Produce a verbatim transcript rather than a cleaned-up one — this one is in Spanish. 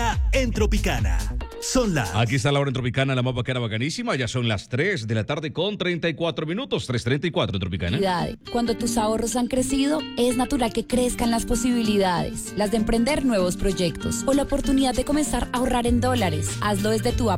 hora en Tropicana. Son las... Aquí está la hora en Tropicana, la más bacana, bacanísima. Ya son las tres de la tarde con treinta y cuatro minutos. tres treinta y cuatro en Tropicana. Cuando tus ahorros han crecido, es natural que crezcan las posibilidades. Las de emprender nuevos proyectos o la oportunidad de comenzar a ahorrar en dólares. Hazlo desde tu app